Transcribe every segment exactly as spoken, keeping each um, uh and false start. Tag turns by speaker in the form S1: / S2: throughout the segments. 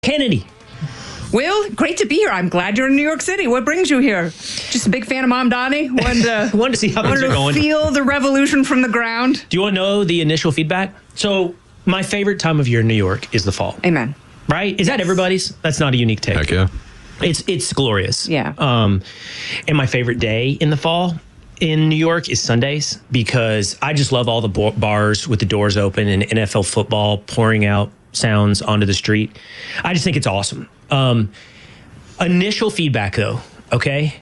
S1: Kennedy.
S2: Will, great to be here. I'm glad you're in New York City. What brings you here? Just a big fan of Mom Donnie? Wanted to,
S1: wanted to see how things
S2: wanted
S1: are going.
S2: to feel the revolution from the ground.
S1: Do you want to know the initial feedback? So my favorite time of year in New York is the fall.
S2: Amen.
S1: Right? Is that everybody's? That's not a unique take.
S3: Heck yeah.
S1: It's it's glorious.
S2: Yeah.
S1: Um, and my favorite day in the fall in New York is Sundays because I just love all the bo- bars with the doors open and N F L football pouring out sounds onto the street. I just think it's awesome. Um, initial feedback, though, okay?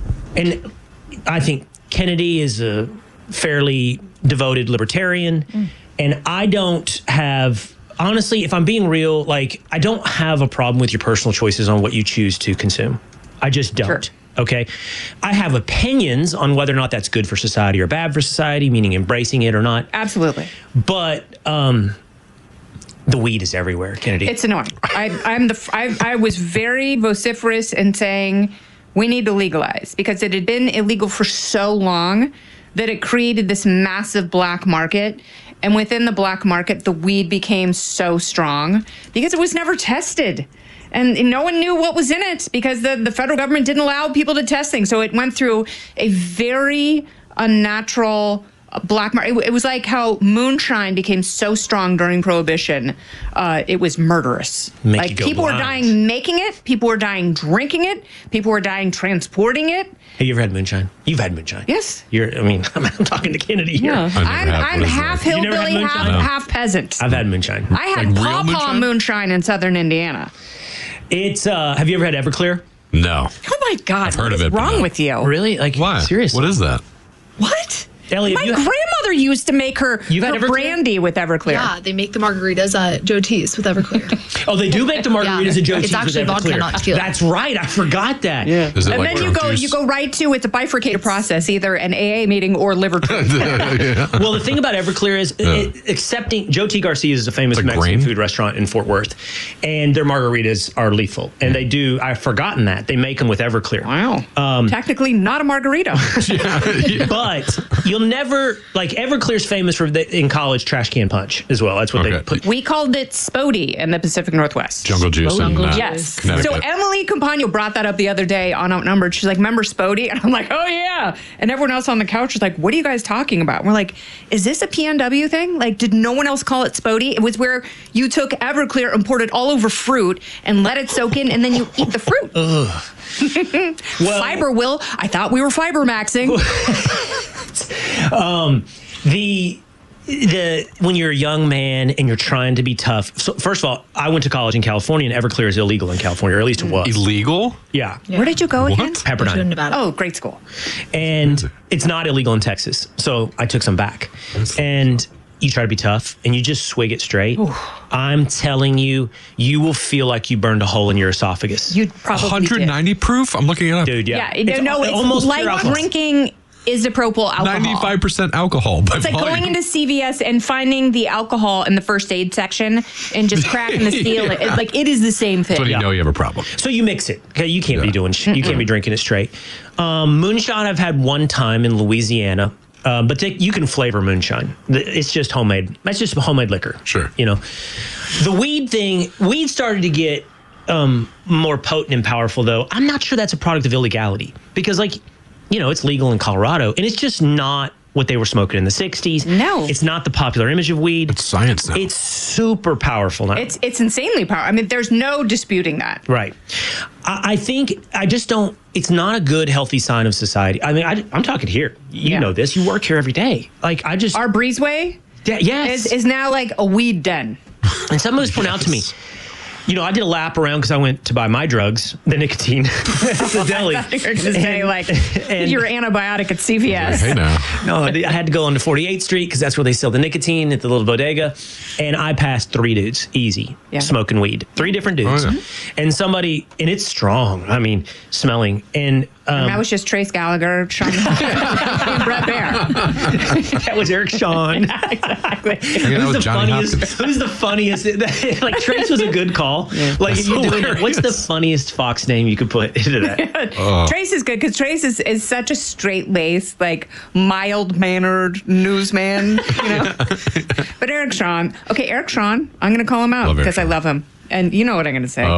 S1: And I think Kennedy is a fairly devoted libertarian, mm. and I don't have... Honestly, if I'm being real, like, I don't have a problem with your personal choices on what you choose to consume. I just don't. Sure. Okay. I have opinions on whether or not that's good for society or bad for society, meaning embracing it or not.
S2: Absolutely.
S1: But um, the weed is everywhere, Kennedy.
S2: It's annoying. I, I'm the. I, I was very vociferous in saying we need to legalize because it had been illegal for so long that it created this massive black market. And within the black market, the weed became so strong because it was never tested. And no one knew what was in it because the, the federal government didn't allow people to test things. So it went through a very unnatural black market. It, it was like how moonshine became so strong during Prohibition. Uh, it was murderous.
S1: Make
S2: like
S1: you go
S2: people
S1: blind.
S2: were dying making it. People were dying drinking it. People were dying transporting it.
S1: Have you ever had moonshine? You've had moonshine.
S2: Yes.
S1: You're. I mean, I'm, I'm talking to Kennedy here.
S2: Yeah. I'm, I'm half
S1: You never had
S2: hillbilly, half,
S1: moonshine? No.
S2: half peasant.
S1: I've had moonshine.
S2: I had
S3: Like real
S2: pawpaw
S3: moonshine?
S2: moonshine in southern Indiana.
S1: It's. Uh, have you ever had Everclear?
S3: No.
S2: Oh my God!
S3: I've heard
S2: what
S3: of
S2: is
S3: it, but
S2: wrong
S3: no.
S2: with you?
S1: Really? Like
S3: Why?
S1: Seriously?
S3: What is that?
S2: What?
S1: Elliot,
S2: My
S1: you-
S2: grandmother used to make her,
S1: You've had
S2: her
S1: Everclear?
S2: brandy with Everclear.
S4: Yeah, they make the margaritas at Joe T's with Everclear.
S1: Oh, they do make the margaritas
S4: Yeah.
S1: at Joe
S4: It's
S1: T's with
S4: actually vodka,
S1: Everclear.
S4: not tequila.
S1: That's right. I forgot that. Yeah.
S3: Is it
S2: And
S3: like
S2: then you go,
S3: juice?
S2: you go right to it's a bifurcated process, either an A A meeting or liver treatment.
S3: Yeah.
S1: Well, the thing about Everclear is it, accepting Joe T. Garcia's is a famous
S3: It's a
S1: Mexican
S3: grain?
S1: food restaurant in Fort Worth, and their margaritas are lethal. And they do. I've forgotten that they make them with Everclear.
S2: Wow.
S1: Um,
S2: Technically not a margarita.
S1: But you'll never like Everclear's famous for the, in college trash can punch as well. That's what they
S3: Okay.
S1: put.
S2: We called it Spody in the Pacific Northwest.
S3: Jungle juice and
S4: Jungle
S3: uh,
S4: juice.
S2: Yes.
S3: Connecticut.
S2: So Emily Campagno brought that up the other day on Outnumbered. She's like, remember Spody? And I'm like, oh, yeah. And everyone else on the couch was like, what are you guys talking about? And we're like, is this a P N W thing? Like, did no one else call it Spody? It was where you took Everclear and poured it all over fruit and let it soak in, and then you eat the fruit.
S1: Well,
S2: Fiber, Will. I thought we were fiber maxing.
S1: um, the the when you're a young man and you're trying to be tough. So first of all, I went to college in California, and Everclear is illegal in California, or at least it was.
S3: Illegal?
S1: Yeah.
S2: Where did you go
S3: What?
S2: again?
S1: Pepperdine.
S4: Nevada.
S2: Oh, great school.
S1: And it's not illegal in Texas. So I took some back. And you try to be tough and you just swig it straight. I'm telling you, you will feel like you burned a hole in your esophagus.
S2: You probably
S3: one ninety proof? I'm looking it up.
S1: Dude, yeah.
S2: did. Yeah,
S1: It's
S2: no,
S1: al-
S2: it's
S1: almost
S2: like
S1: pure alcohol.
S2: drinking isopropyl alcohol.
S3: ninety-five percent alcohol. By
S2: It's like
S3: volume.
S2: going into C V S and finding the alcohol in the first aid section and just cracking the seal.
S3: Yeah.
S2: It's like it is the same thing.
S3: That's when you
S1: Yeah.
S3: know you have a problem.
S1: So you mix it. Okay, you can't be
S3: Yeah.
S1: doing. Sh- you can't be drinking it straight. Um, moonshine, I've had one time in Louisiana, uh, but they, you can flavor moonshine. The- It's just homemade. That's just homemade liquor.
S3: Sure.
S1: You know, the weed thing. Weed started to get um, more potent and powerful, though. I'm not sure that's a product of illegality because, like, you know, it's legal in Colorado, and it's just not what they were smoking in the sixties.
S2: No.
S1: It's not the popular image of weed.
S3: It's science now.
S1: It's super powerful now.
S2: It's it's insanely powerful. I mean, there's no disputing that.
S1: Right. I, I think I just don't, it's not a good, healthy sign of society. I mean, I, I'm talking here. You
S2: Yeah.
S1: know this. You work here every day. Like, I just.
S2: Our breezeway
S1: Yeah, yes.
S2: is, is now like a weed den.
S1: and someone was pointing out to me, you know, I did a lap around because I went to buy my drugs, the nicotine, at the deli.
S2: I thought you were going to say,
S1: And-
S2: like,
S1: and-
S2: your antibiotic at C V S.
S3: Hey now.
S1: No, I had to go on to forty-eighth Street because that's where they sell the nicotine at the little bodega. And I passed three dudes, easy,
S2: Yeah.
S1: smoking weed. Three different dudes.
S3: Oh, yeah.
S1: And somebody, and it's strong. I mean, smelling. And um,
S2: That was just Trace Gallagher, Sean, and Brett Bear.
S1: that was Eric Shawn.
S2: Exactly.
S3: Hanging out
S1: Who's
S3: with
S1: the
S3: Johnny
S1: funniest?
S3: Hopkins.
S1: Who's the funniest? Like Trace was a good call. Like if
S3: That's
S1: you doing it, what's the
S3: hilarious.
S1: funniest Fox name you could put into that?
S3: Oh.
S2: Trace is good because Trace is, is such a straight-laced, like mild-mannered newsman, you know. But Eric Shawn, okay, Eric Shawn, I'm going to call him out
S3: Love Eric
S2: because I
S3: Shawn.
S2: love him, and you know what I'm going to say.
S3: Oh,